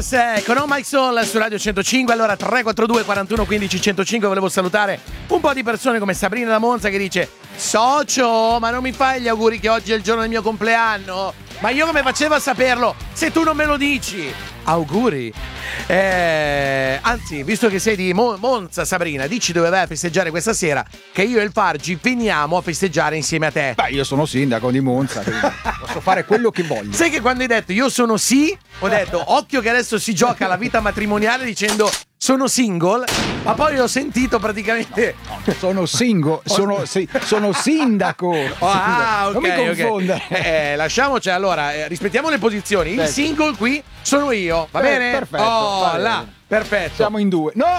Stars con Oh My Soul su Radio 105. Allora 342 41 15 105. Volevo salutare un po' di persone come Sabrina da Monza che dice: socio, ma non mi fai gli auguri che oggi è il giorno del mio compleanno? Ma io come facevo a saperlo se tu non me lo dici? Auguri. Anzi, visto che sei di Monza, Sabrina, dici dove vai a festeggiare questa sera, che io e il Fargi veniamo a festeggiare insieme a te. Beh, io sono sindaco di Monza, quindi posso fare quello che voglio. Sai che quando hai detto io sono sì, ho detto occhio che adesso si gioca la vita matrimoniale dicendo sono single, ma poi ho sentito praticamente sono single, sono sindaco. Ah, ok, non mi confondere. Lasciamoci, allora, rispettiamo le posizioni. Il single qui sono io, va bene? Perfetto. Oh, là, perfetto. Siamo in due. No,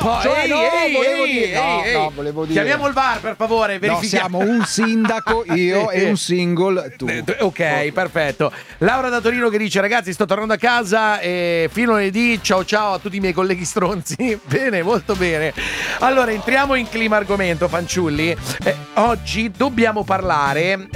volevo dire. Chiamiamo il VAR, per favore, verifichiamo. No, siamo un sindaco, io e un single, tu. Ok, perfetto. Laura da Torino che dice: ragazzi, sto tornando a casa e fino lunedì, ciao a tutti i miei colleghi stronzi. Bene, molto bene. Allora, entriamo in clima argomento, fanciulli. Oggi dobbiamo parlare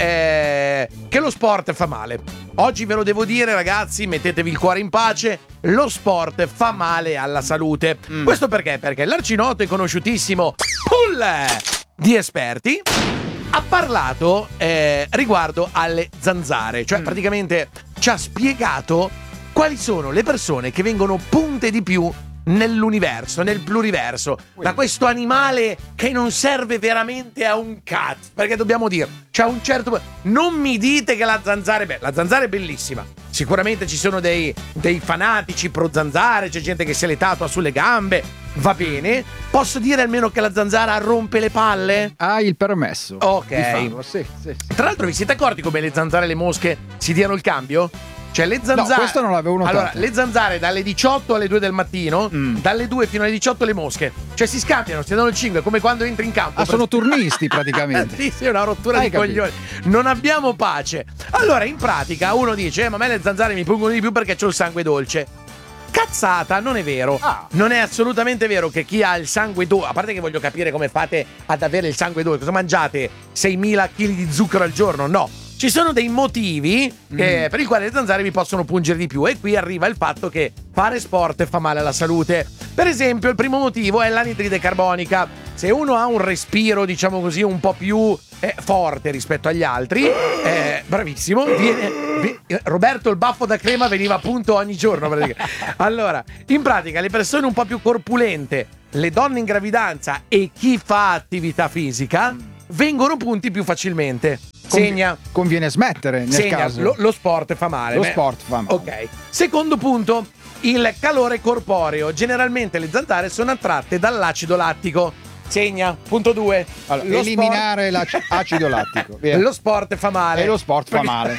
che lo sport fa male. Oggi ve lo devo dire, ragazzi, mettetevi il cuore in pace, lo sport fa male alla salute. Questo perché? Perché l'arcinoto e conosciutissimo pool di esperti ha parlato riguardo alle zanzare, cioè praticamente ci ha spiegato quali sono le persone che vengono punte di più nell'universo, nel pluriverso, da questo animale che non serve veramente a un cazzo, perché dobbiamo dire, c'è un certo... Non mi dite che la zanzara è bellissima, sicuramente ci sono dei fanatici pro zanzare, c'è gente che se le tatua sulle gambe, va bene. Posso dire almeno che la zanzara rompe le palle? Hai il permesso. Ok. Di farlo, sì. Tra l'altro vi siete accorti come le zanzare e le mosche si diano il cambio? Cioè le zanzare... No, questo non l'avevo notato. Allora, le zanzare dalle 18 alle 2 del mattino, dalle 2 fino alle 18 le mosche. Cioè si scambiano, si danno il 5, come quando entri in campo. Sono turnisti praticamente. Sì, è una rottura di coglioni. Non abbiamo pace. Allora, in pratica, uno dice: ma a me le zanzare mi pungono di più perché c'ho il sangue dolce. Cazzata, non è vero. Non è assolutamente vero che chi ha il sangue dolce, a parte che voglio capire come fate ad avere il sangue dolce, cosa mangiate? 6.000 kg di zucchero al giorno? No. Ci sono dei motivi per i quali le zanzare vi possono pungere di più, e qui arriva il fatto che fare sport fa male alla salute. Per esempio, il primo motivo è l'anidride carbonica. Se uno ha un respiro, diciamo così, un po' più forte rispetto agli altri, bravissimo, Roberto il baffo da crema veniva appunto ogni giorno. Allora, in pratica, le persone un po' più corpulente, le donne in gravidanza e chi fa attività fisica vengono punti più facilmente. Segna. Conviene smettere nel caso. Lo sport fa male. Lo sport fa male. Ok. Secondo punto, il calore corporeo. Generalmente le zanzare sono attratte dall'acido lattico. Segna. Punto 2. Allora, eliminare l'acido lattico. Via. Lo sport fa male. E lo sport fa male.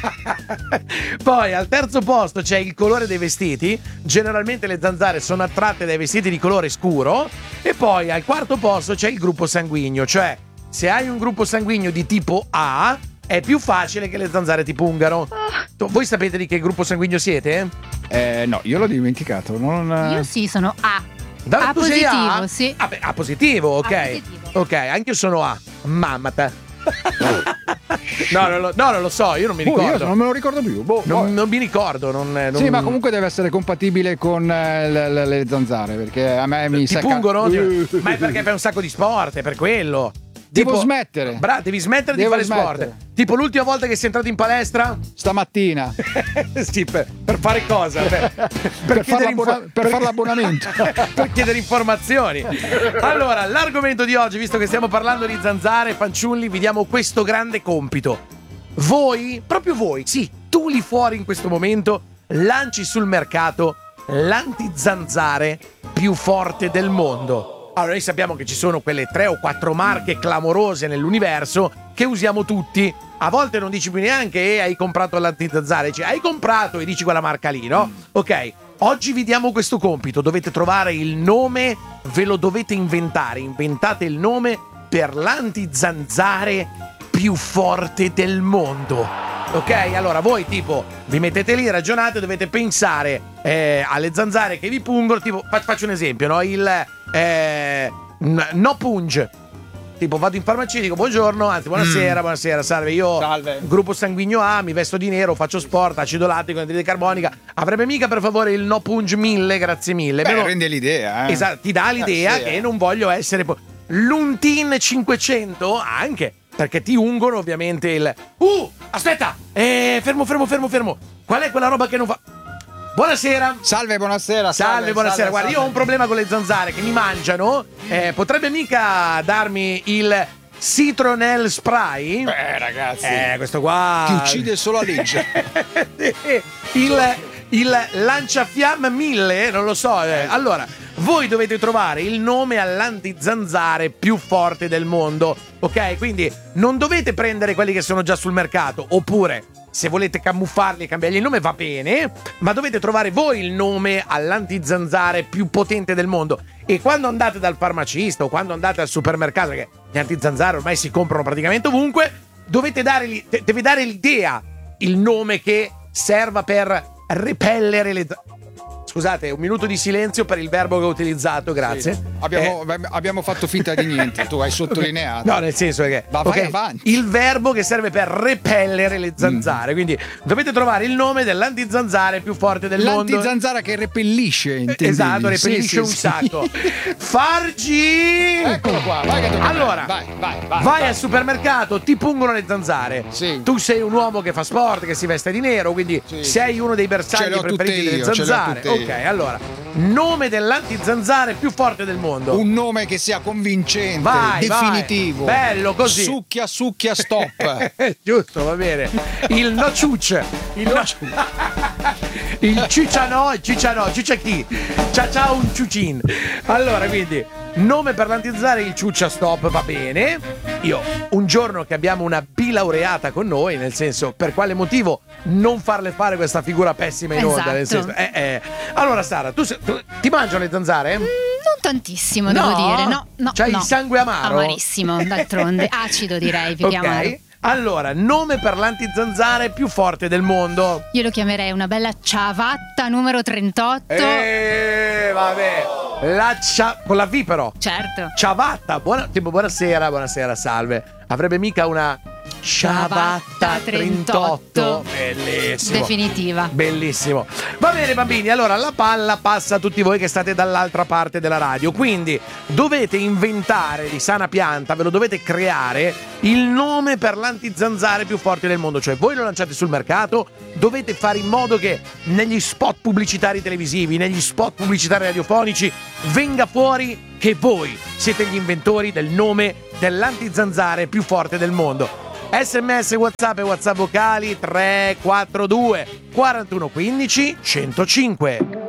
Poi al terzo posto c'è il colore dei vestiti. Generalmente le zanzare sono attratte dai vestiti di colore scuro. E poi al quarto posto c'è il gruppo sanguigno. Cioè, se hai un gruppo sanguigno di tipo A, è più facile che le zanzare ti pungano. Voi sapete di che gruppo sanguigno siete? No, io l'ho dimenticato. Io sì, sono A. A positivo, A? sì. Ah, beh, A positivo, ok. A positivo. Ok, anche io sono A. Mammata. No, non lo so, io non mi ricordo. Io non me lo ricordo più. Non mi ricordo. Sì, ma comunque deve essere compatibile con le zanzare, perché a me mi ti pungono? Ma è perché fai un sacco di sport, è per quello. Devo smettere. Devi smettere di fare sport. Tipo l'ultima volta che sei entrato in palestra? Stamattina. Sì, per fare cosa? Per fare l'abbonamento. Per chiedere informazioni. Allora, l'argomento di oggi, visto che stiamo parlando di zanzare, fanciulli, vi diamo questo grande compito. Voi, proprio voi, sì, tu lì fuori in questo momento, lanci sul mercato l'antizanzare più forte del mondo. Allora, noi sappiamo che ci sono quelle 3 o 4 marche clamorose nell'universo che usiamo tutti. A volte non dici più neanche hai comprato l'antizanzare, dici hai comprato e dici quella marca lì, no? Ok, oggi vi diamo questo compito, dovete trovare il nome, ve lo dovete inventare, inventate il nome per l'antizanzare più forte del mondo. Ok, allora voi tipo vi mettete lì, ragionate, dovete pensare alle zanzare che vi pungono, tipo faccio un esempio, no? Il no punge. tipo vado in farmacia e dico buongiorno, anzi buonasera, salve, io Salve. gruppo sanguigno A, mi vesto di nero, faccio sport, acido lattico, anidride carbonica. Avrebbe mica per favore il No Punge 1000, grazie mille. Beh, rende l'idea, eh. Esatto, ti dà l'idea sì, che non voglio essere l'Untin 500 anche, perché ti ungono ovviamente il aspetta, fermo. Qual è quella roba che non fa? Buonasera. Salve, buonasera. Salve, buonasera. Guarda, io ho un problema con le zanzare che mi mangiano. Potrebbe mica darmi il Citronel Spray? Ragazzi. Questo qua Ti uccide solo a legge. il lanciafiamme 1000, non lo so. Allora, voi dovete trovare il nome all'antizanzare più forte del mondo, ok? Quindi non dovete prendere quelli che sono già sul mercato, oppure se volete camuffarli e cambiargli il nome va bene, ma dovete trovare voi il nome all'antizanzare più potente del mondo. E quando andate dal farmacista o quando andate al supermercato, perché gli antizanzare ormai si comprano praticamente ovunque, deve dare l'idea, il nome che serva per repellere le Scusate, un minuto di silenzio per il verbo che ho utilizzato, grazie. Sì. Abbiamo fatto finta di niente, tu hai sottolineato. No, nel senso che ma vai avanti. Il verbo che serve per repellere le zanzare. Quindi dovete trovare il nome dell'antizanzare più forte del mondo. L'antizanzara che repellisce, intendevi. Esatto, repellisce un sacco. Fargi! Eccolo qua, vai che tocca. Allora, vai al supermercato, ti pungono le zanzare. Sì. Tu sei un uomo che fa sport, che si veste di nero, quindi sei uno dei bersagli preferiti delle zanzare. Ok, allora, nome dell'antizanzare più forte del mondo. Un nome che sia convincente, definitivo. Vai. Bello così. Succhia, stop. Giusto, va bene. Il no ciuccia. Il ciuccia chi? Ciao un ciucin. Allora, quindi, nome per l'antizanzare il ciuccia stop, va bene. Io, un giorno che abbiamo una bilaureata con noi, nel senso, per quale motivo non farle fare questa figura pessima in onda? Nel senso, Allora, Sara, tu ti mangiano le zanzare? Non tantissimo, devo dire. No. C'hai il sangue amaro? Amarissimo, d'altronde. Acido, direi, più che amaro. Allora, nome per l'antizanzare più forte del mondo. Io lo chiamerei una bella ciabatta numero 38. Vabbè. Con la V però. Certo. Ciabatta, buonasera, salve. Avrebbe mica una ciabatta 38. Bellissimo. Definitiva. Bellissimo. Va bene bambini, allora la palla passa a tutti voi che state dall'altra parte della radio. Quindi dovete inventare di sana pianta, ve lo dovete creare, il nome per l'antizanzare più forte del mondo. Cioè voi lo lanciate sul mercato, dovete fare in modo che negli spot pubblicitari televisivi, negli spot pubblicitari radiofonici venga fuori che voi siete gli inventori del nome dell'antizanzare più forte del mondo. SMS, WhatsApp e WhatsApp vocali 342 41 15 105.